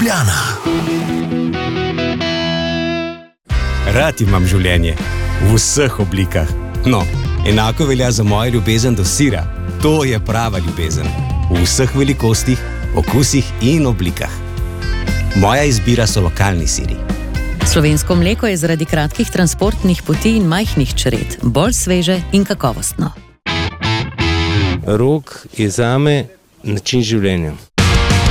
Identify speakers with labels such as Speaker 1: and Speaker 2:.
Speaker 1: Ljubljana.
Speaker 2: Rad imam življenje v vseh oblikah. No, enako velja za mojo ljubezen do sira. To je prava ljubezen. V vseh velikostih, okusih in oblikah. Moja izbira so lokalni siri.
Speaker 3: Slovensko mleko je zaradi kratkih transportnih poti in majhnih čred bolj sveže in kakovostno.
Speaker 4: Rog je zame način življenja.